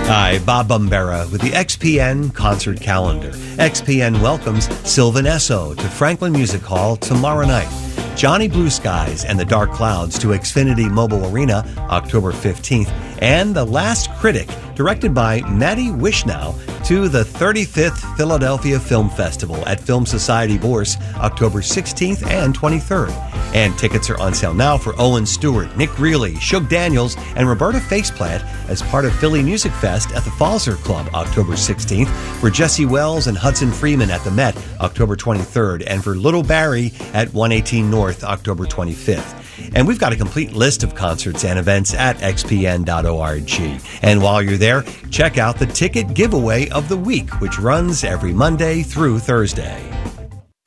Hi, Bob Bumbera with the XPN concert calendar. XPN welcomes Sylvan Esso to Franklin Music Hall tomorrow night. Johnny Blue Skies and the Dark Clouds to Xfinity Mobile Arena October 15th. And The Last Critic, directed by Matty Wishnow, to the 35th Philadelphia Film Festival at Film Society Bourse October 16th and 23rd. And tickets are on sale now for Owen Stewart, Nick Reilly, Shug Daniels, and Roberta Faceplant as part of Philly Music Fest at the Falzer Club October 16th, for Jesse Wells and Hudson Freeman at the Met October 23rd, and for Little Barry at 118 North October 25th. And we've got a complete list of concerts and events at xpn.org. And while you're there, check out the ticket giveaway of the week, which runs every Monday through Thursday.